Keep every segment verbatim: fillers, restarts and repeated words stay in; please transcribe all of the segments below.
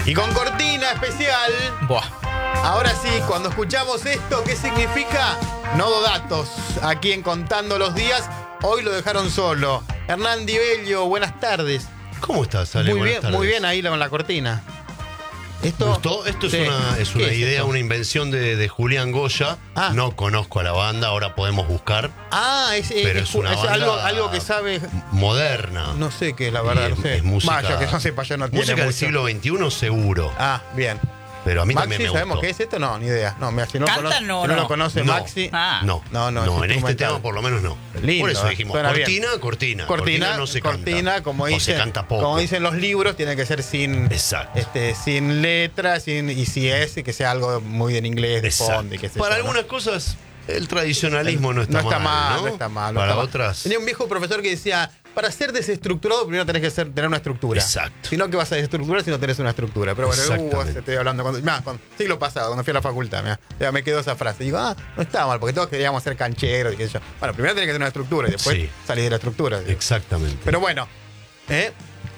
Y con cortina especial. Buah. Ahora sí, cuando escuchamos esto, ¿qué significa? Nodo Datos, aquí en Contando los Días. Hoy lo dejaron solo. Hernán Di Bellio, buenas tardes. ¿Cómo estás, Ale? Muy Buenas bien, tardes. muy bien ahí con la cortina. ¿Esto, ¿Gustó? Esto es sí. una, es una ¿Qué es idea, esto? una invención de, de Julián Goya. Ah. No conozco a la banda, ahora podemos buscar. Ah, es, Pero es, es una es banda algo, algo que sabe. Moderna. No sé qué es la verdad, Y no es- sé. es música- Vaya, que no sepa, yo no tiene Música del mucho. siglo veintiuno seguro. Ah, bien. Pero a mí Maxi, también me ¿sabemos gustó. qué es esto? No, ni idea. No, mira, si no, ¿Cantan conoce, o si no no? lo conoce No. Maxi. Ah. No, No, no, no, es en este instrumental. tema por lo menos no. Lindo, por eso ¿eh? dijimos, Suena bien. cortina, cortina. Cortina, no se cortina, canta. como O dicen, se canta poco. como dicen los libros, tiene que ser sin, Exacto. este, sin letras, sin, y si es, que sea algo muy en inglés de Exacto. fondo y qué sé Para yo, ¿no? algunas cosas, el tradicionalismo no está, no está mal, mal, ¿no? no está mal. no Para está mal. otras. Tenía un viejo profesor que decía, para ser desestructurado primero tenés que ser, tener una estructura. Exacto. Si no, que vas a desestructurar si no tenés una estructura. Pero bueno, Exactamente. uh, estoy hablando cuando, mirá, cuando, siglo pasado, cuando fui a la facultad, mirá, ya me quedó esa frase. Y digo, ah, no está mal, porque todos queríamos ser cancheros y qué sé yo. Bueno, primero tenés que tener una estructura y después Sí. salís de la estructura. Exactamente. Pero bueno, ¿eh?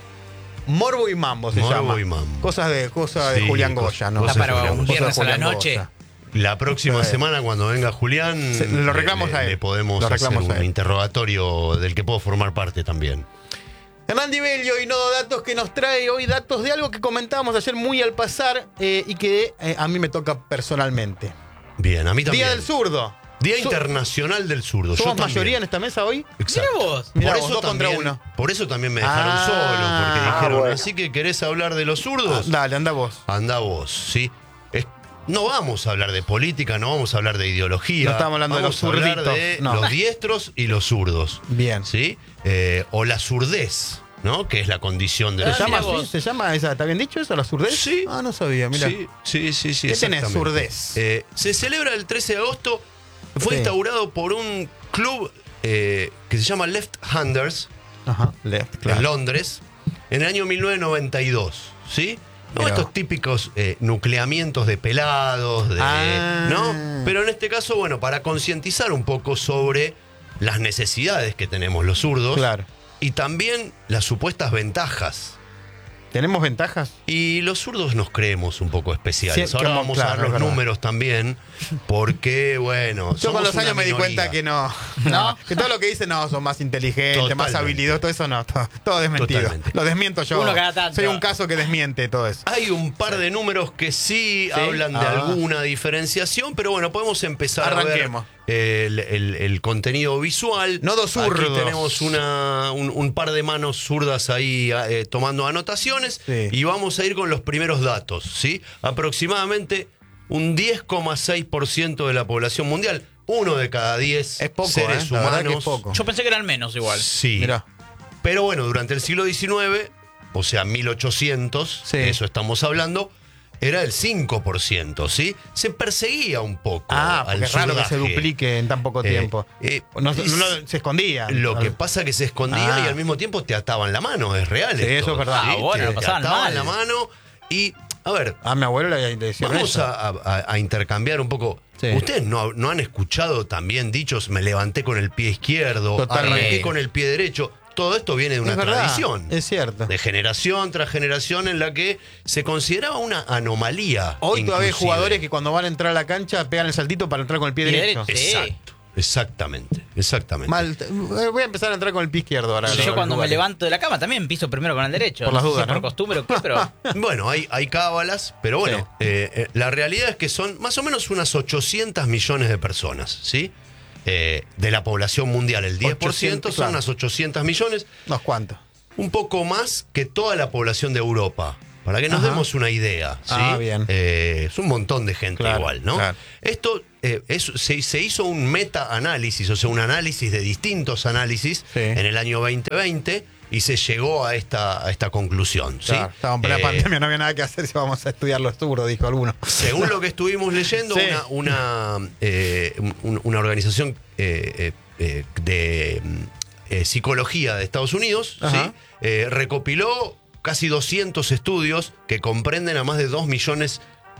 Morbo y Mambo se Morbo llama. y Mambo. Cosas de, cosas Sí, de Julián cos- Goya, ¿no? cosas Está para Julián un Goya. viernes a la Julián noche. Goya. La próxima Sí. semana, cuando venga Julián, Se- lo reclamos le, a él. le podemos Lo hacer reclamos a un él. interrogatorio del que puedo formar parte también. Hernán Di Bellio y Nodo Datos, que nos trae hoy datos de algo que comentábamos ayer muy al pasar eh, y que eh, a mí me toca personalmente. Bien, a mí también. Día del Zurdo. Día Su- Internacional del Zurdo. ¿Somos Yo también. mayoría en esta mesa hoy? Exacto. Mira vos. Mirá por vos, eso dos contra también, uno. Por eso también me dejaron Ah, solo, porque dijeron, bueno. así que querés hablar de los Ah, zurdos, dale, anda vos. anda vos, ¿sí? Es- no vamos a hablar de política, no vamos a hablar de ideología. No estamos hablando de vamos los a hablar zurditos, de no. los diestros y los zurdos. Bien. ¿Sí? Eh, o la zurdez, ¿no? Que es la condición de ¿Se los Ah, llama mirá así? vos. ¿Se llama esa? ¿Está bien dicho eso, la surdez? Sí. Ah, no sabía, mira. Sí, sí, sí, sí. ¿Qué tenés, exactamente. zurdez? Eh, se celebra el trece de agosto. Fue Sí. instaurado por un club eh, que se llama Left Handers Ajá, left, claro. en Londres en el año mil novecientos noventa y dos. ¿Sí? No Mirá. estos típicos eh, nucleamientos de pelados, de, Ah. ¿no? Pero en este caso, bueno, para concientizar un poco sobre las necesidades que tenemos los zurdos Claro. y también las supuestas ventajas. ¿Tenemos ventajas? Y los zurdos nos creemos un poco especiales. Sí, Ahora como- vamos claro, a ver es los verdad. números también, porque, bueno, Yo con somos los una años me di minoría. cuenta que no. ¿No? Que todo lo que dicen no, son más inteligentes, más Totalmente. habilidosos, todo eso no. Todo, todo desmentido. Totalmente. Lo desmiento yo. Uno cada tanto. Soy un caso que desmiente todo eso. Hay un par de números que sí, hablan de Ah. alguna diferenciación, pero bueno, podemos empezar Arranquemos. a ver el, el- el contenido visual. Nodos Aquí zurdos. tenemos una, un, un par de manos zurdas ahí eh, tomando anotaciones Sí. y vamos a ir con los primeros datos, ¿sí? Aproximadamente un diez coma seis por ciento de la población mundial, uno de cada diez Es poco, seres ¿eh? La verdad humanos. que es poco. Yo pensé que eran menos igual. Sí. Mirá. Pero bueno, durante el siglo diecinueve, o sea, mil ochocientos, Sí. de eso estamos hablando, era el cinco por ciento, ¿sí? Se perseguía un poco Ah, al porque es raro que se zurdaje. duplique en tan poco Eh, tiempo. eh, No, es- no- no- se escondía. Lo que pasa es que se escondía Ah. y al mismo tiempo te ataban la mano, es real. Sí, esto, eso es verdad. Ah, bueno, te, lo te pasaban ataban mal. la mano y, a ver, A mi abuelo le decían vamos eso. a, a- a intercambiar un poco. Sí. ¿Ustedes no, no han escuchado también dichos, me levanté con el pie izquierdo, Totalmente. arranqué con el pie derecho? Todo esto viene de una Es verdad, tradición. es cierto. De generación tras generación en la que se consideraba una anomalía. Hoy todavía hay inclusive. jugadores que cuando van a entrar a la cancha pegan el saltito para entrar con el pie Pie derecho. derecho. Sí. Exacto, exactamente, exactamente. Mal. Voy a empezar a entrar con el pie izquierdo ahora. Y los yo cuando me lugares. levanto de la cama también piso primero con el derecho. Por las No sé dudas, si por ¿no? costumbre o qué, pero Bueno, hay, hay cábalas, pero bueno, Sí. eh, eh, la realidad es que son más o menos unas ochocientos millones de personas, ¿sí? Eh, de la población mundial, el diez por ciento ochocientos, son claro. unas ochocientos millones, Unos cuantos. un poco más que toda la población de Europa. Para que nos Ajá. demos una idea, ¿sí? Ah, bien. Eh, es un montón de gente Claro, igual, ¿no? claro. Esto eh, es- se, se hizo un meta-análisis, o sea, un análisis de distintos análisis Sí. en el año veinte veinte y se llegó a esta, a esta conclusión, ¿sí? Claro, estaba en plena Eh, pandemia, no había nada que hacer si vamos a estudiar los zurdos, dijo alguno. Según lo que estuvimos leyendo, Sí. una, una, eh, un- una organización eh, eh, eh, de mm, eh, psicología de Estados Unidos, ¿sí? Ajá. Eh, recopiló casi doscientos estudios que comprenden a más de dos millones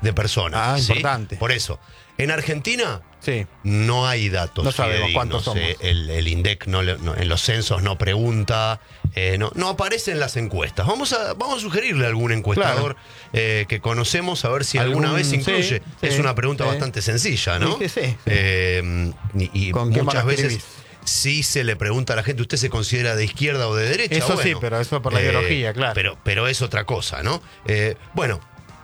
de personas. Ah, ¿sí? importante. Por eso, en Argentina Sí. no hay datos No sabemos fidedignos, cuántos somos. eh, el, el INDEC no, le- no- en los censos no pregunta, eh, no, no aparece en las encuestas. Vamos a, vamos a sugerirle a algún encuestador eh, que conocemos a ver si alguna Algún- vez incluye. sí, es sí, una pregunta sí. bastante sencilla, ¿no? Sí, sí, sí. Eh, y y ¿Con qué muchas mano veces escribís? sí se le pregunta a la gente, ¿usted se considera de izquierda o de derecha? Eso sí, Bueno, pero eso por la eh, ideología, claro. Pero, pero es otra cosa, ¿no? Eh, bueno,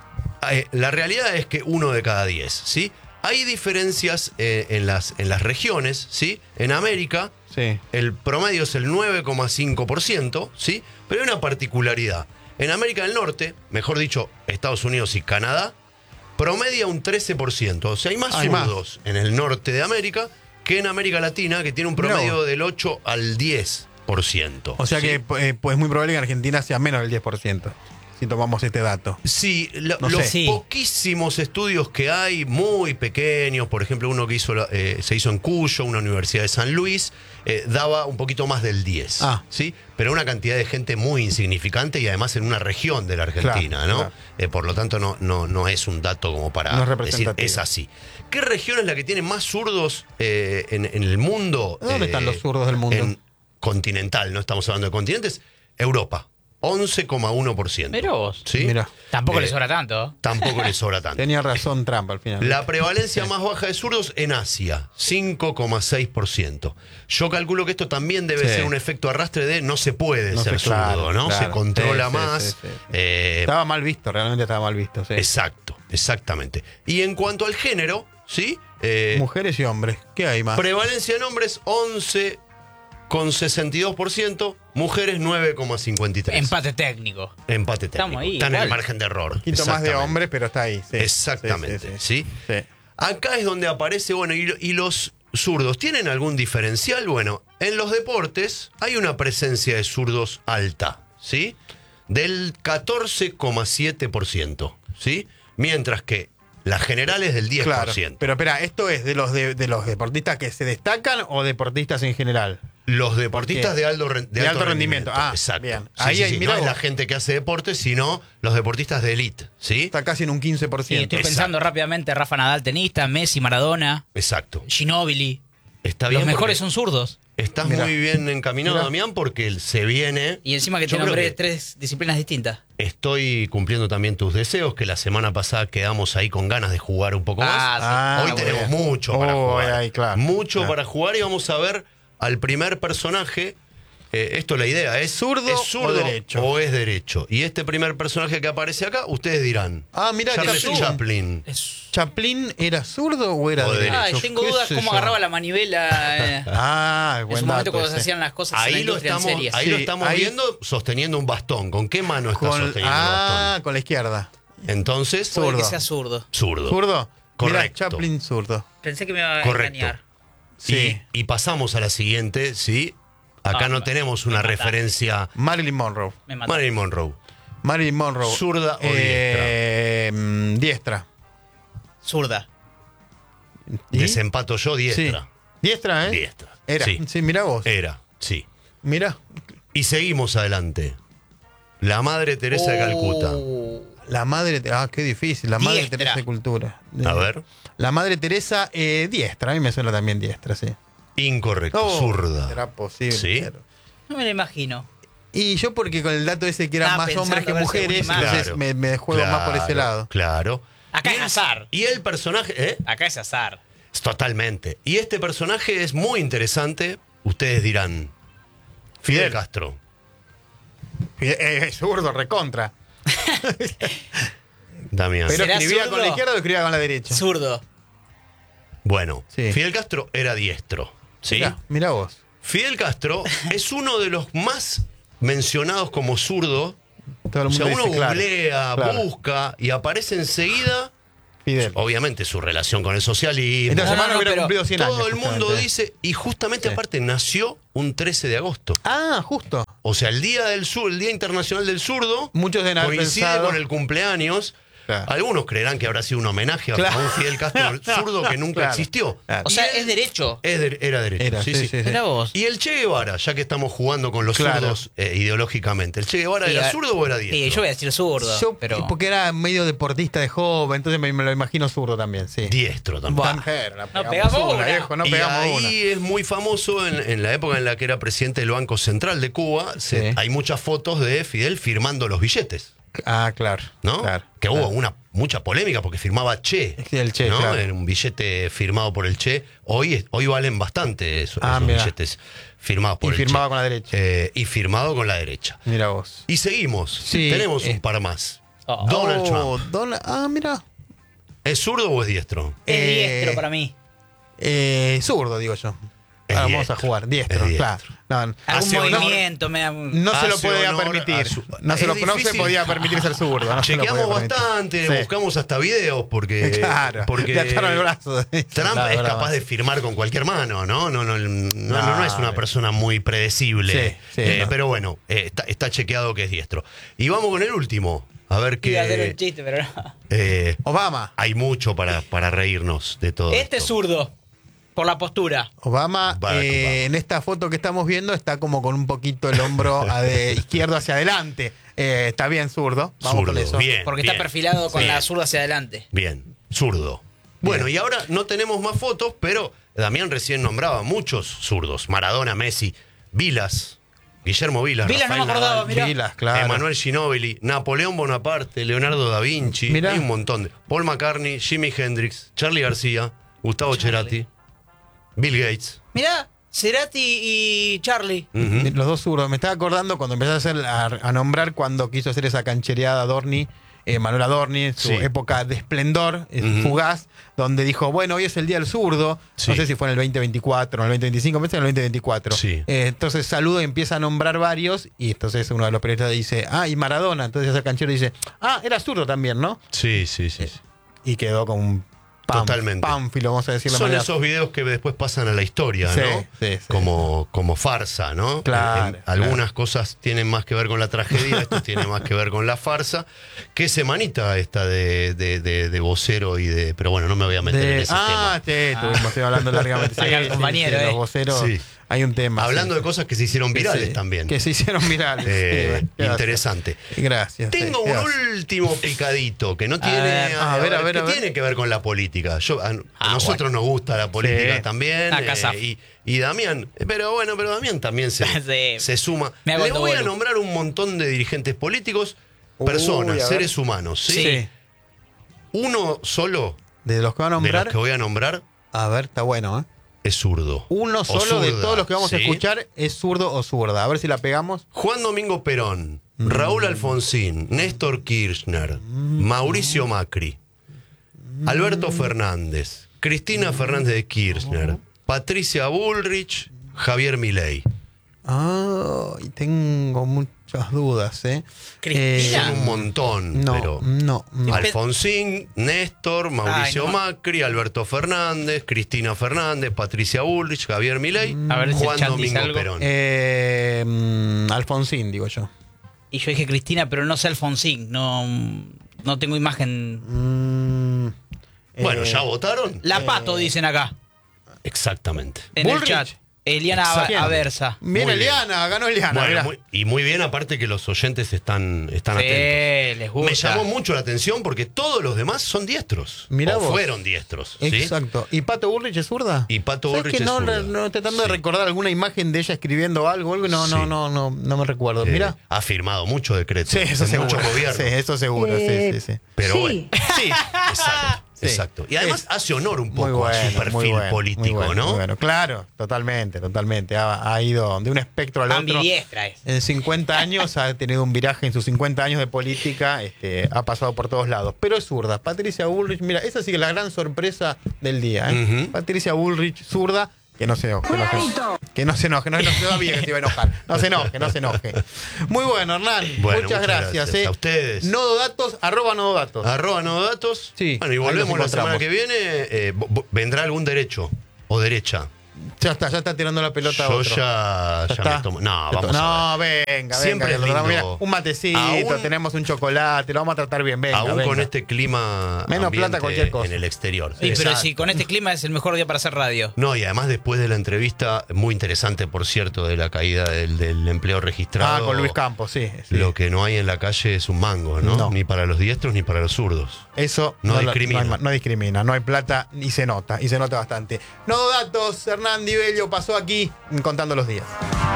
eh, la realidad es que uno de cada diez, ¿sí? Hay diferencias eh, en, las, en las regiones, ¿sí? En América, Sí. el promedio es el nueve coma cinco por ciento, ¿sí? Pero hay una particularidad. En América del Norte, mejor dicho, Estados Unidos y Canadá, promedia un trece por ciento. O sea, hay más Hay más. zurdos en el norte de América que en América Latina, que tiene un Mirá promedio vos. del ocho al diez por ciento. O sea ¿sí? que eh, pues, es muy probable que en Argentina sea menos del diez por ciento, si tomamos este dato. Sí, lo- No los sé. Sí. poquísimos estudios que hay, muy pequeños, por ejemplo, uno que hizo la- eh, se hizo en Cuyo, una universidad de San Luis, eh, daba un poquito más del diez, Ah. ¿sí? Pero una cantidad de gente muy insignificante y además en una región de la Argentina, Claro, ¿no? claro. Eh, por lo tanto, no, no, no es un dato como para No es decir, representativo. es así. ¿Qué región es la que tiene más zurdos eh, en, en el mundo? ¿Dónde Eh, están los zurdos del mundo? En continental, no estamos hablando de continentes. Europa, once coma uno por ciento. Mirá vos. ¿Sí? Mirá. Tampoco Eh, le sobra tanto. Tampoco le sobra tanto. Tenía razón Trump al final. La prevalencia más baja de zurdos en Asia, cinco coma seis por ciento. Yo calculo que esto también debe Sí. ser un efecto arrastre de no se puede No ser sé, claro, zurdo, ¿no? claro. Se controla Sí, sí, más. sí, sí. eh, Estaba mal visto, realmente estaba mal visto. Sí. exacto, exactamente. Y en cuanto al género, ¿sí? Eh, Mujeres y hombres, ¿qué hay más? prevalencia en hombres, once coma sesenta y dos por ciento. Mujeres, nueve coma cincuenta y tres por ciento. Empate técnico. Empate técnico. Estamos ahí, Están en el igual. margen de error. Un poquito más de Exactamente. hombres, pero está ahí. Sí. Exactamente, Sí, ¿sí? sí, sí. Acá es donde aparece, bueno, y, y los zurdos, ¿tienen algún diferencial? Bueno, en los deportes hay una presencia de zurdos alta, ¿sí? Del catorce coma siete por ciento, ¿sí? Mientras que las generales del diez por ciento. Claro. Pero espera, ¿esto es de los de, de los deportistas que se destacan o deportistas en general? Los deportistas Porque- de alto, ren- de de alto alto rendimiento. Ah, Exacto. bien. Sí, Ahí sí, hay- sí, mirá no es vos. la gente que hace deporte, sino los deportistas de élite, ¿sí? Está casi en un quince por Sí, ciento. estoy Exacto. pensando rápidamente, Rafa Nadal tenista, Messi, Maradona, Exacto. Ginóbili. Está bien Los mejores porque son zurdos. Estás Mirá. muy bien encaminado, Mirá. Damián, porque se viene... Y encima que Yo te creo nombré que- tres disciplinas distintas. Estoy cumpliendo también tus deseos, que la semana pasada quedamos ahí con ganas de jugar un poco más. Ah, Hoy bueno. tenemos mucho para Oh, jugar. ahí, claro, mucho claro. para jugar y vamos a ver al primer personaje. Eh, esto la idea es ¿Zurdo ¿es o zurdo derecho? o es derecho? Y este primer personaje que aparece acá, ustedes dirán. Ah, mira, Charles Chaplin. Chaplin. Es- ¿Chaplin era zurdo o era O derecho? derecho. Ay, tengo ¿Qué dudas sé cómo yo? agarraba la manivela eh, Ah, en buen su momento dato cuando se ese. hacían las cosas en la Ahí, lo industria estamos, en series. ahí Sí, lo estamos ahí- viendo sosteniendo un bastón. ¿Con qué mano está Con- sosteniendo el ah, bastón? con la izquierda. Entonces, Puede que zurdo. sea zurdo. zurdo. ¿Zurdo? Mira, Correcto. Chaplin zurdo. Pensé que me iba a Correcto. engañar. Sí. Y, y pasamos a la siguiente, ¿sí? Acá Ah, no me- tenemos me una mataste. referencia. Marilyn Monroe. Me mató. Marilyn Monroe. Marilyn Monroe. ¿Zurda o eh, mm, diestra? Zurda. ¿Y? Desempato yo, diestra. Sí. Diestra, ¿eh? Diestra. Era. Sí. Sí, mira vos. Era, sí. Mira. Y seguimos adelante. La Madre Teresa de Calcuta. Oh. La madre. Ah, qué difícil. La madre Diestra. Teresa de Cultura. A ver. La madre Teresa, eh, diestra. A mí me suena también diestra, sí. Incorrecto, Oh, zurda. Será posible. Sí. pero- No me lo imagino. Y yo, porque con el dato ese que eran Estaba más pensando hombres que a ver si mujeres, alguna más. entonces me, me juego más por ese Claro, lado. Claro. Acá Y es el- azar. Y el personaje, ¿eh? Acá es azar. Totalmente. Y este personaje es muy interesante. Ustedes dirán. Fidel, Fidel. Castro. Eh, eh, zurdo, recontra. Damián. Pero ¿Será escribía zurdo? con la izquierda o escribía con la derecha. Zurdo. Bueno, Sí. Fidel Castro era diestro. ¿Sí? Mirá, mirá vos. Fidel Castro es uno de los más mencionados como zurdo. Todo el O mundo sea, uno dice, claro, googlea, claro. busca y aparece enseguida, Fidel. obviamente, su relación con el socialismo. Esta No, semana no, no, hubiera pero cumplido cien años. Todo el mundo justamente. dice, y justamente Sí. aparte nació un trece de agosto. Ah, justo. O sea, el Día del Sur, el Día Internacional del Zurdo, Muchos deben haber coincide pensado- con el cumpleaños. Claro. Algunos creerán que habrá sido un homenaje a, Claro. a un Fidel Castro zurdo que nunca Claro. existió. Claro. O sea, Y él- es derecho. es de- era derecho. Era, sí, sí, sí. sí, sí. Mirá vos. Y el Che Guevara, ya que estamos jugando con los Claro. zurdos eh, ideológicamente, ¿el Che Guevara Y era a- zurdo o era diestro? Sí, yo voy a decir zurdo. Yo, pero... porque era medio deportista de joven, entonces me, me lo imagino zurdo también, sí. Diestro también. Mujer, la No pegamos pegamos una. viejo, no y pegamos ahí una. es muy famoso en, en la época en la que era presidente del Banco Central de Cuba. se- Sí. hay muchas fotos de Fidel firmando los billetes, Ah, claro. ¿no? Claro, que claro. hubo una mucha polémica porque firmaba Che. Sí, el Che, ¿no? claro. Era un billete firmado por el Che. Hoy, hoy valen bastante eso- Ah, esos mirá. billetes firmados por Y el firmaba Che. con la derecha. Eh, y firmado con la derecha. Mira vos. Y seguimos. Sí, Tenemos eh. un par más. Oh. Donald Oh, Trump. Donald- ah, mira. ¿Es zurdo o es diestro? Es Eh, diestro para mí. Eh, zurdo, digo yo. Es Ahora vamos diestro. a jugar. Diestro, Es diestro. claro. No, no. Algún hace honor- movimiento me da... No se lo Hace podía honor permitir. a su- No se, Es lo, no se difícil. podía permitir ser zurdo. No se lo Chequeamos podía permitir. bastante, Sí. buscamos hasta videos porque, Claro, porque le ataron el brazo. Trump La es verdad. capaz de firmar con cualquier mano, ¿no? No, no, no, no, No, no es una persona muy predecible. Sí, sí, Eh, no. Pero bueno, eh, está, está chequeado que es diestro. Y vamos con el último. A ver Iba a hacer qué. un chiste, pero no. eh, Obama. hay mucho para, para reírnos de todo. Este es esto. zurdo. Por la postura. Obama, Barack eh, Obama. en esta foto que estamos viendo, está como con un poquito el hombro a de izquierdo hacia adelante. Eh, está bien zurdo. Vamos con Zurdo, eso. bien. Porque está perfilado con la zurda hacia adelante. Bien, zurdo. Bueno, y ahora no tenemos más fotos, pero Damián recién nombraba muchos zurdos. Maradona, Messi, Vilas, Guillermo Vilas, Vilas no Rafael me acordaba, Nadal, mirá. Vilas, claro. Emanuel Ginóbili, Napoleón Bonaparte, Leonardo da Vinci, Mirá. hay un montón. De, Paul McCartney, Jimi Hendrix, Charlie García, Gustavo Cerati, Bill Gates. Mirá, Cerati y Charlie. Ujú. Los dos zurdos. Me estaba acordando cuando empecé a, hacer, a, a nombrar cuando quiso hacer esa canchereada Adorni, eh, Manuel Adorni, en su Sí. época de esplendor, eh, Ujú. fugaz, donde dijo, bueno, hoy es el día del zurdo. Sí. No sé si fue en el veinte veinticuatro o en el veinte veinticinco, pensé en el veinte veinticuatro. Sí. Eh, entonces saluda y empieza a nombrar varios, y entonces uno de los periodistas dice, ah, y Maradona. Entonces el canchero dice, ah, era zurdo también, ¿no? Sí, sí, sí. sí. Y quedó con un pam- Totalmente. pánfilo, vamos a decir la Son manera. esos videos que después pasan a la historia, Sí, ¿no? sí, sí. Como, como farsa, ¿no? Claro, En- en- algunas claro. cosas tienen más que ver con la tragedia, esto tiene más que ver con la farsa. Qué semanita esta de, de, de, de vocero y de. Pero bueno, no me voy a meter De- en ese ah, sí, estuvimos estoy hablando largamente. Acá el compañero, Los eh. voceros, Sí. hay un tema. tema. Hablando sí. de cosas que se hicieron virales Sí, también. Que se hicieron virales. Eh, sí, bueno, gracias. interesante. Gracias. Tengo sí, un gracias. último picadito que no tiene. ver, a ver, a ver, que a ver. tiene que ver con la política. Yo, a, a Ah, nosotros nos gusta la política Sí. también. Acá eh, zaf. y, y Damián, pero bueno, pero Damián también se, Sí. se suma. Me hago Le el voy a bolu. nombrar un montón de dirigentes políticos, Uy, personas, a ver. seres humanos. ¿sí? Sí. Uno solo De los que van a de nombrar. los que voy a nombrar A ver, está bueno, ¿eh? es zurdo. Uno O solo de zurda, todos los que vamos a ¿sí? escuchar es zurdo o zurda. A ver si la pegamos. Juan Domingo Perón, Mm. Raúl Alfonsín, Néstor Kirchner, Mauricio Macri, Alberto Fernández, Cristina Fernández de Kirchner, Patricia Bullrich, Javier Milei. Ay, tengo muchas dudas, ¿eh? Cristina. Son un montón, no, pero no, no. Alfonsín, Néstor, Mauricio Ay, no. Macri, Alberto Fernández, Cristina Fernández, Patricia Bullrich, Javier Milei, A ver si el Juan chat dice Domingo algo. Perón. Eh, mm, Alfonsín, digo yo. Y yo dije Cristina, pero no sé Alfonsín. No, no tengo imagen. Mm, Bueno, eh, ¿ya votaron? La Pato, dicen acá. Exactamente. En el Bullrich. chat. Eliana Exacto. Aversa. Bien, Muy bien. Eliana, ganó Eliana. Bueno, mirá. muy- y muy bien, aparte que los oyentes están, están Sí, atentos. les gusta. Me llamó mucho la atención porque todos los demás son diestros. Mirá o vos. fueron diestros. ¿sí? Exacto. ¿Y Pato Bullrich es zurda? Y Pato ¿Sabes Bullrich que es no, zurda? no, tratando de Sí. recordar alguna imagen de ella escribiendo algo, algo no, Sí. no, no, no, no me recuerdo. Eh, Mira. ha firmado mucho decreto. Sí, eso en seguro. mucho gobierno. Sí, eso seguro, Eh, sí, sí, sí. Pero sí. bueno. Sí, Exacto. Sí. Exacto. Y además Es- hace honor un muy poco bueno, a su muy perfil bueno, político, muy bueno, ¿no? muy bueno. Claro, totalmente, totalmente. Ha, ha ido de un espectro al otro. Ambidiestra es. En cincuenta años ha tenido un viraje en sus cincuenta años de política, este, ha pasado por todos lados. Pero es zurda. Patricia Bullrich, mira, esa sí que es la gran sorpresa del día. ¿eh? Ujú. Patricia Bullrich, zurda, que no se enoje. Que no se, que no se enoje, no, no se sabía que se iba a enojar. No se enoje, no se enoje. Muy bueno, Hernán. Bueno, muchas, muchas gracias. gracias. ¿eh? A ustedes. Nododatos, arroba nododatos. Arroba no datos. Sí, Bueno, y ahí volvemos nos la semana encontramos. que viene. eh, vo- vo- vendrá algún derecho o derecha. Ya está, ya está tirando la pelota a Yo otro. ya, ya está? me tomo. No, Ya vamos está. a ver. No, venga, Siempre venga. es que lo damos, lindo. mira, un matecito, Aún- tenemos un chocolate, lo vamos a tratar bien, venga, Aún venga. con este clima Menos ambiente plata, cualquier cosa. en el exterior. Sí, pero Exacto. si con este clima es el mejor día para hacer radio. No, y además después de la entrevista, muy interesante, por cierto, de la caída del, del empleo registrado. Ah, con Luis Campos, sí. sí. Lo que no hay en la calle es un mango, ¿no? No. Ni para los diestros ni para los zurdos. Eso No lo- discrimina. No, hay- no discrimina, no hay plata y se nota, y se nota bastante. Nodo Datos, Hernán Di Bello pasó aquí contando los días.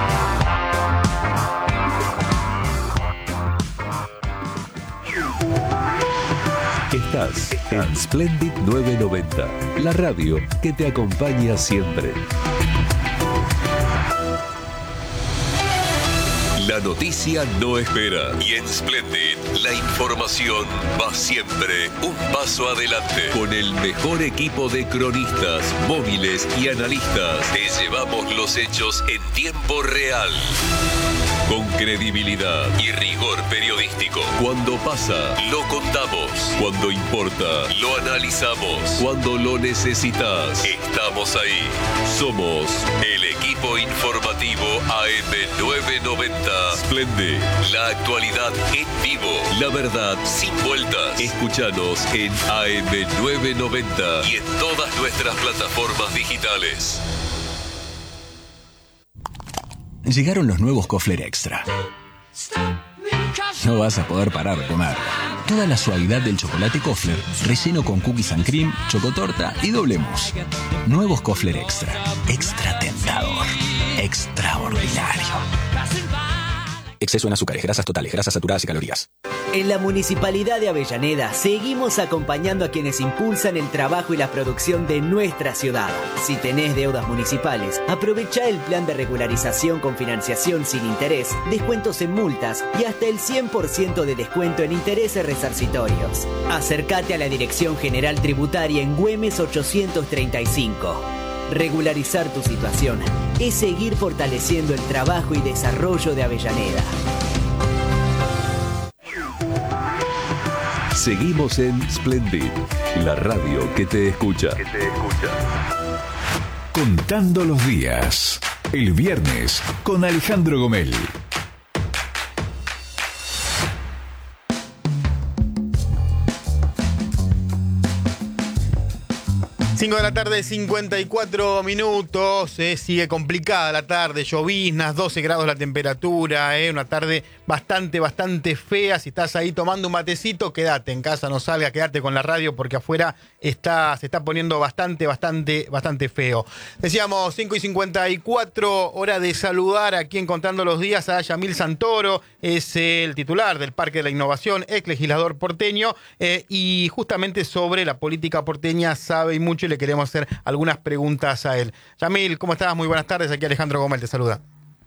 Estás en Splendid novecientos noventa, la radio que te acompaña siempre. La noticia no espera y en Splendid la información va siempre un paso adelante. Con el mejor equipo de cronistas, móviles y analistas, te llevamos los hechos en tiempo real. Con credibilidad y rigor periodístico. Cuando pasa, lo contamos. Cuando importa, lo analizamos. Cuando lo necesitas, estamos ahí. Somos el equipo informativo A M novecientos noventa. Splendid, la actualidad en vivo. La verdad sin vueltas. Escúchanos en A M novecientos noventa y en todas nuestras plataformas digitales. Llegaron los nuevos Kofler Extra. No vas a poder parar de comer. Toda la suavidad del chocolate Kofler, relleno con cookies and cream, chocotorta y doble mousse. Nuevos Kofler Extra. Extra tentador. Extraordinario. Exceso en azúcares, grasas totales, grasas saturadas y calorías. En la Municipalidad de Avellaneda seguimos acompañando a quienes impulsan el trabajo y la producción de nuestra ciudad. Si tenés deudas municipales, aprovecha el plan de regularización con financiación sin interés, descuentos en multas y hasta el cien por ciento de descuento en intereses resarcitorios. Acércate a la Dirección General Tributaria en Güemes ochocientos treinta y cinco. Regularizar tu situación es seguir fortaleciendo el trabajo y desarrollo de Avellaneda. Seguimos en Splendid, la radio que te escucha. Contando los días. El viernes con Alejandro Gomel. cinco de la tarde, cincuenta y cuatro minutos. Eh, sigue complicada la tarde, lloviznas, doce grados la temperatura. Eh, una tarde bastante, bastante fea. Si estás ahí tomando un matecito, quédate en casa, no salga, quédate con la radio porque afuera está, se está poniendo bastante, bastante, bastante feo. Decíamos cinco y cincuenta y cuatro, hora de saludar aquí en Contando los Días a Yamil Santoro. Es el titular del Parque de la Innovación, ex legislador porteño, eh, y justamente sobre la política porteña sabe y mucho y le queremos hacer algunas preguntas a él. Yamil, ¿cómo estás? Muy buenas tardes. Aquí Alejandro Gómez te saluda.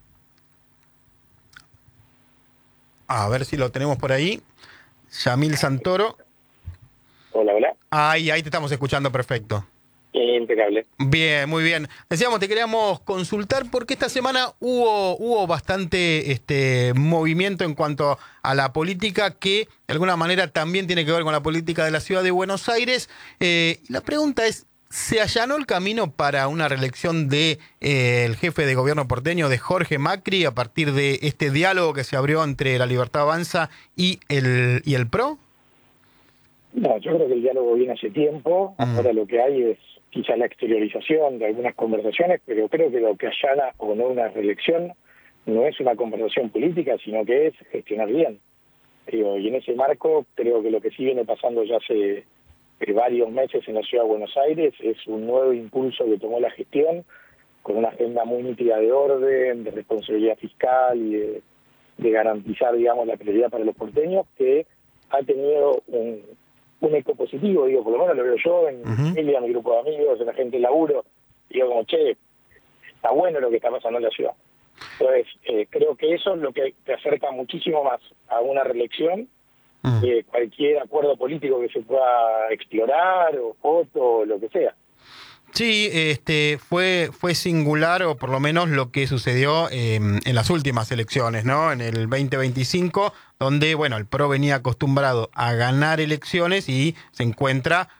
A ver si lo tenemos por ahí. Yamil Santoro. Hola, hola. Ahí, ahí te estamos escuchando perfecto. Impecable. Bien, muy bien. Decíamos, te queríamos consultar porque esta semana hubo, hubo bastante este, movimiento en cuanto a la política que de alguna manera también tiene que ver con la política de la ciudad de Buenos Aires. Eh, la pregunta es, ¿se allanó el camino para una reelección de eh, el jefe de gobierno porteño, de Jorge Macri, a partir de este diálogo que se abrió entre La Libertad Avanza y el, y el P R O? No, yo creo que el diálogo viene hace tiempo. Mm. Ahora lo que hay es quizás la exteriorización de algunas conversaciones, pero creo que lo que allana o no una reelección no es una conversación política, sino que es gestionar bien. Digo, y en ese marco creo que lo que sí viene pasando ya hace eh, varios meses en la ciudad de Buenos Aires es un nuevo impulso que tomó la gestión con una agenda muy nítida de orden, de responsabilidad fiscal y de, de garantizar, digamos, la prioridad para los porteños, que ha tenido un, un eco positivo, digo, por lo menos lo veo yo en mi Uh-huh. familia, en mi grupo de amigos, en la gente del laburo, digo como, che, está bueno lo que está pasando en la ciudad. Entonces, eh, creo que eso es lo que te acerca muchísimo más a una reelección Mm. que cualquier acuerdo político que se pueda explorar o foto o lo que sea. Sí, este, fue, fue singular, o por lo menos lo que sucedió eh, en las últimas elecciones, ¿no? En el veinte veinticinco, donde, bueno, el P R O venía acostumbrado a ganar elecciones y se encuentra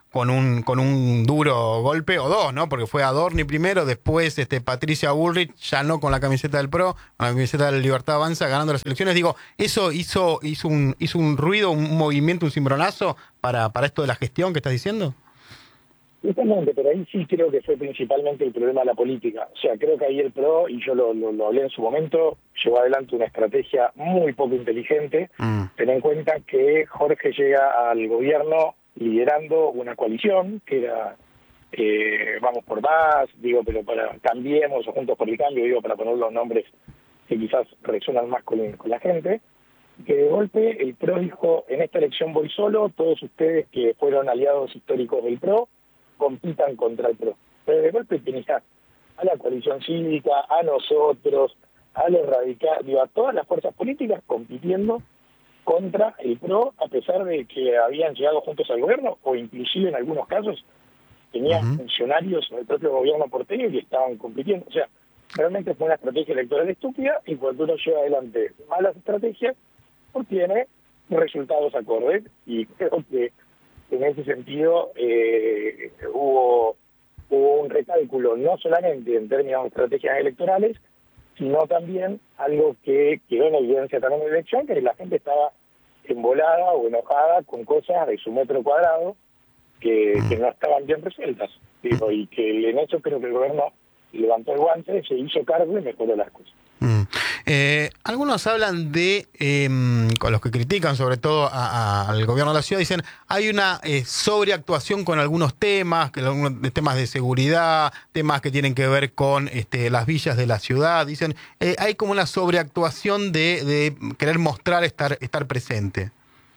con un con un duro golpe, o dos, ¿no? Porque fue Adorni primero, después este Patricia Bullrich, ya no con la camiseta del PRO, con la camiseta de la Libertad Avanza, ganando las elecciones. Digo, ¿eso hizo hizo un hizo un ruido, un movimiento, un cimbronazo para, para esto de la gestión que estás diciendo? Justamente, pero ahí sí creo que fue principalmente el problema de la política. O sea, creo que ahí el PRO, y yo lo, lo, lo hablé en su momento, llevó adelante una estrategia muy poco inteligente. Mm. Ten en cuenta que Jorge llega al gobierno liderando una coalición, que era eh, Vamos por Más, digo, pero para Cambiemos o Juntos por el Cambio, digo, para poner los nombres que quizás resuenan más con, con la gente, que de golpe el PRO dijo, en esta elección voy solo, todos ustedes que fueron aliados históricos del PRO, compitan contra el PRO. Pero de golpe tenés a la coalición cívica, a nosotros, a los radicales, digo, a todas las fuerzas políticas compitiendo contra el PRO, a pesar de que habían llegado juntos al gobierno, o inclusive en algunos casos tenían uh-huh. funcionarios del propio gobierno porteño que estaban compitiendo. O sea, realmente fue una estrategia electoral estúpida, y cuando uno lleva adelante malas estrategias, obtiene resultados acordes, y creo que en ese sentido eh, hubo, hubo un recálculo no solamente en términos de estrategias electorales, sino también algo que quedó en evidencia también en la elección, que la gente estaba embolada o enojada con cosas de su metro cuadrado que, que no estaban bien resueltas. Digo, y que en eso creo que el gobierno levantó el guante, se hizo cargo y mejoró las cosas. Mm. Eh, algunos hablan de, eh, con los que critican sobre todo a, a, al gobierno de la ciudad, dicen hay una eh, sobreactuación con algunos temas, que algunos temas de seguridad, temas que tienen que ver con este, las villas de la ciudad, dicen eh, hay como una sobreactuación de, de querer mostrar estar, estar presente.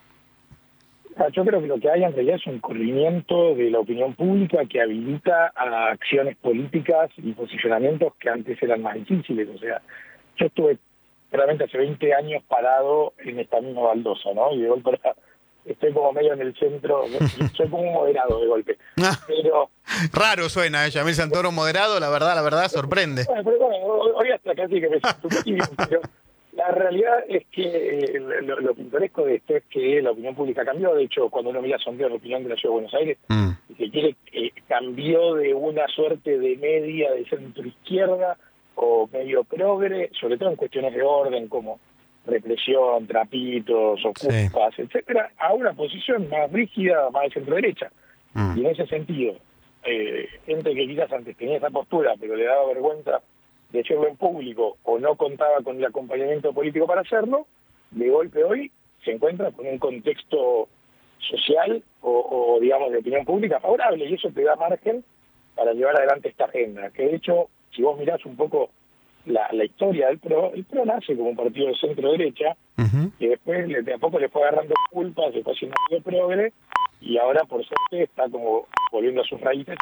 Yo creo que lo que hay en realidad es un corrimiento de la opinión pública que habilita a acciones políticas y posicionamientos que antes eran más difíciles. O sea, yo estuve realmente hace veinte años parado en esta misma baldosa, ¿no? Y de golpe estoy como medio en el centro, soy como un moderado de golpe. Pero raro suena, ¿eh? Yamil Santoro moderado, la verdad, la verdad, sorprende. Bueno, pero bueno, hoy hasta casi que me siento un poquito, pero la realidad es que lo, lo pintoresco de esto es que la opinión pública cambió. De hecho, cuando uno mira sondeo de opinión de la Ciudad de Buenos Aires, mm. se quiere, eh, cambió de una suerte de media de centro izquierda o medio progre, sobre todo en cuestiones de orden como represión, trapitos, ocupas, sí. etcétera, a una posición más rígida, más de centro derecha. Mm. Y en ese sentido, eh, gente que quizás antes tenía esa postura, pero le daba vergüenza de hacerlo en público o no contaba con el acompañamiento político para hacerlo, de golpe hoy se encuentra con un contexto social o, o digamos de opinión pública favorable, y eso te da margen para llevar adelante esta agenda, que de hecho, si vos mirás un poco la, la historia del PRO, el PRO nace como un partido de centro-derecha, uh-huh. y después le, de a poco le fue agarrando culpa, se fue haciendo medio progre, y ahora por suerte está como volviendo a sus raíces.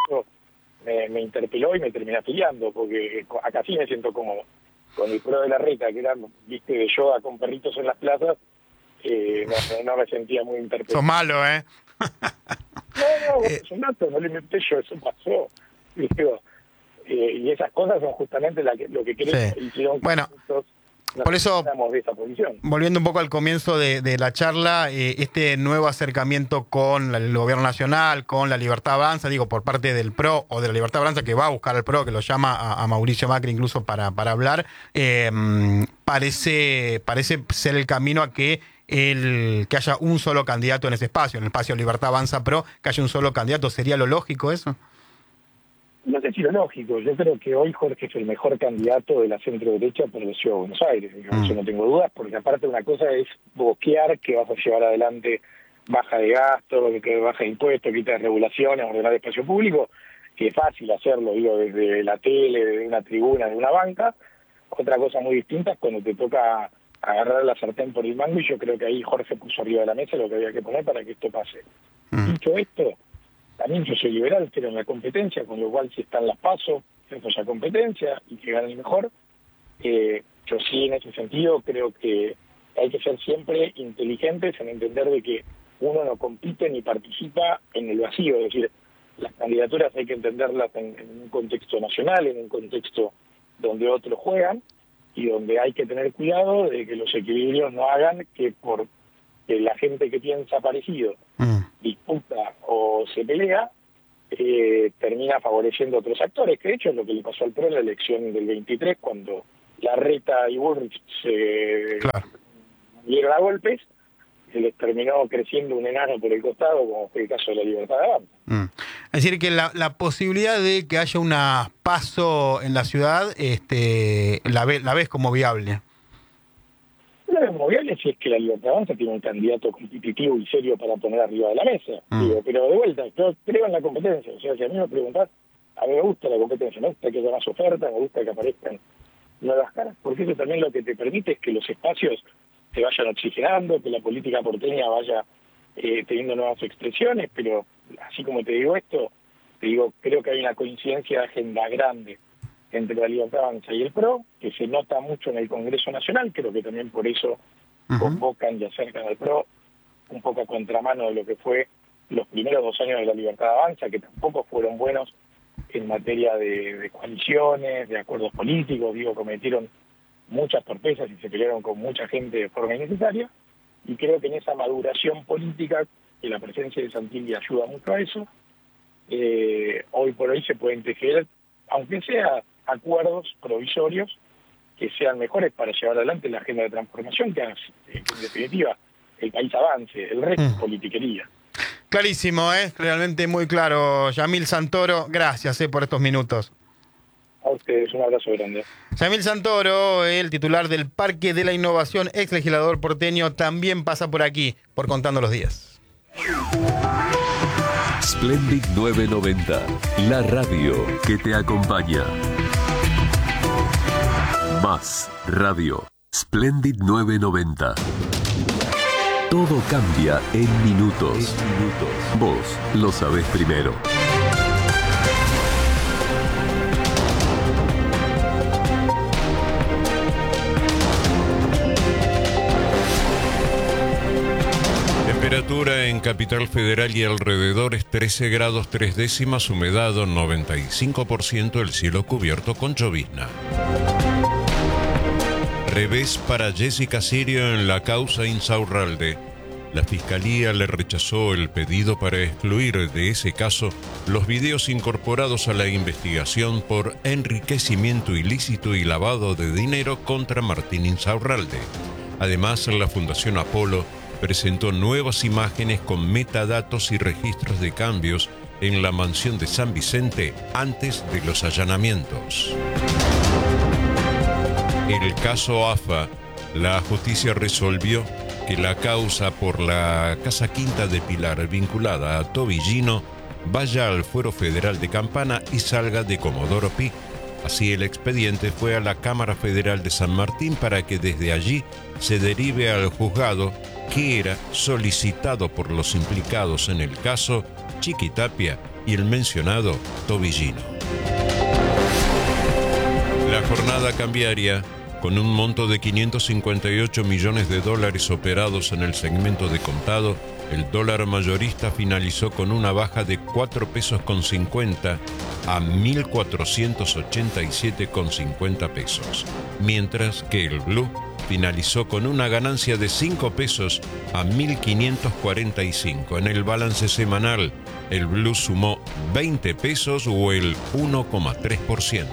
Me, me interpeló y me terminé afiliando, porque acá sí me siento cómodo. Con el PRO de la Reta, que era, viste, de yoga con perritos en las plazas, eh, no, no me sentía muy interpelado. Sos malo, ¿eh? no, no, eh, es un dato, no lo inventé yo, eso pasó. Digo, eh, y esas cosas son justamente la que, lo que creo sí. que hicieron bueno. nosotros. Por eso, de esa posición. Volviendo un poco al comienzo de, de la charla, eh, este nuevo acercamiento con la, el gobierno nacional, con la Libertad Avanza, digo, por parte del PRO o de la Libertad Avanza, que va a buscar al PRO, que lo llama a, a Mauricio Macri incluso para, para hablar, eh, parece, parece ser el camino a que, el, que haya un solo candidato en ese espacio, en el espacio Libertad Avanza PRO, que haya un solo candidato. ¿Sería lo lógico eso? No sé si lo lógico, yo creo que hoy Jorge es el mejor candidato de la centro derecha por la Ciudad de Buenos Aires, mm. yo no tengo dudas, porque aparte una cosa es boquear que vas a llevar adelante baja de gasto, que baja de impuestos, quita de regulaciones, ordenar espacio público, que es fácil hacerlo, digo, desde la tele, desde una tribuna, de una banca. Otra cosa muy distinta es cuando te toca agarrar la sartén por el mango, y yo creo que ahí Jorge puso arriba de la mesa lo que había que poner para que esto pase. Mm. Dicho esto, también yo soy liberal, pero en la competencia, con lo cual si están las PASO, que haya competencia y que gane el mejor. Eh, yo sí, en ese sentido, creo que hay que ser siempre inteligentes en entender de que uno no compite ni participa en el vacío, es decir, las candidaturas hay que entenderlas en, en un contexto nacional, en un contexto donde otros juegan, y donde hay que tener cuidado de que los equilibrios no hagan que por que la gente que piensa parecido mm. disputa o se pelea, eh, termina favoreciendo a otros actores, que de hecho es lo que le pasó al P R O en la elección del veintitrés, cuando Larreta y Bullrich se Claro. dieron a golpes, se les terminó creciendo un enano por el costado, como fue el caso de la Libertad Avanza. Mm. Es decir, que la, la posibilidad de que haya una paso en la ciudad, este, la, ve, la ves como viable. Lo veo como viable si es que la Libertad Avanza tiene un candidato competitivo y serio para poner arriba de la mesa. Mm. Digo, pero de vuelta, yo creo en la competencia. O sea, si a mí me preguntás, a mí me gusta la competencia, me gusta que haya más oferta, me gusta que aparezcan nuevas caras, porque eso también lo que te permite es que los espacios se vayan oxigenando, que la política porteña vaya eh, teniendo nuevas expresiones, pero así como te digo esto, te digo, creo que hay una coincidencia de agenda grande entre la Libertad Avanza y el P R O, que se nota mucho en el Congreso Nacional, creo que también por eso uh-huh. convocan y acercan al P R O, un poco a contramano de lo que fue los primeros dos años de la Libertad Avanza, que tampoco fueron buenos en materia de, de coaliciones, de acuerdos políticos, digo, cometieron muchas torpezas y se pelearon con mucha gente de forma innecesaria, y creo que en esa maduración política, que la presencia de Santilli ayuda mucho a eso, eh, hoy por hoy se pueden tejer, aunque sea acuerdos provisorios, que sean mejores para llevar adelante la agenda de transformación, que haga, en definitiva, el país avance, el resto es politiquería. Clarísimo, ¿eh? Realmente muy claro. Yamil Santoro, gracias eh, por estos minutos. A ustedes, un abrazo grande. Yamil Santoro, el titular del Parque de la Innovación, ex legislador porteño, también pasa por aquí, por Contando los Días. Splendid novecientos noventa, la radio que te acompaña. Más radio. Splendid novecientos noventa. Todo cambia en minutos. Vos lo sabés primero. Temperatura en Capital Federal y alrededores trece grados tres décimas, humedad noventa y cinco por ciento, el cielo cubierto con llovizna. Revés para Jessica Sirio en la causa Insaurralde. La Fiscalía le rechazó el pedido para excluir de ese caso los videos incorporados a la investigación por enriquecimiento ilícito y lavado de dinero contra Martín Insaurralde. Además, la Fundación Apolo presentó nuevas imágenes con metadatos y registros de cambios en la mansión de San Vicente antes de los allanamientos. El caso A F A, la justicia resolvió que la causa por la Casa Quinta de Pilar vinculada a Tobillino vaya al Fuero Federal de Campana y salga de Comodoro Pi. Así, el expediente fue a la Cámara Federal de San Martín para que desde allí se derive al juzgado que era solicitado por los implicados en el caso Chiquitapia y el mencionado Tobillino. La jornada cambiaria, con un monto de quinientos cincuenta y ocho millones de dólares operados en el segmento de contado, el dólar mayorista finalizó con una baja de cuatro pesos con cincuenta a mil cuatrocientos ochenta y siete con cincuenta pesos, mientras que el blue finalizó con una ganancia de cinco pesos a mil quinientos cuarenta y cinco. En el balance semanal, el blue sumó veinte pesos o el uno coma tres por ciento.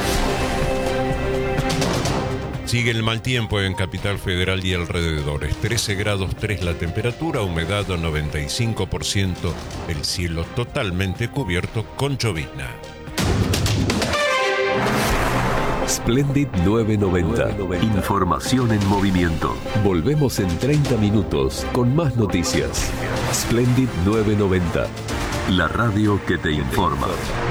Sigue el mal tiempo en Capital Federal y alrededores. trece grados tres la temperatura, humedad noventa y cinco por ciento, el cielo totalmente cubierto con llovizna. Splendid novecientos noventa. Información en movimiento. Volvemos en treinta minutos con más noticias. Splendid novecientos noventa. La radio que te informa.